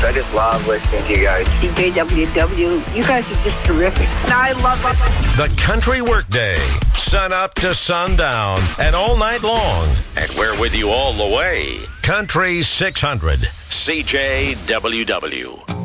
I just love listening to you guys. CJWW, you guys are just terrific. I love it. The Country Workday, sun up to sundown, and all night long. And we're with you all the way. Country 600, CJWW.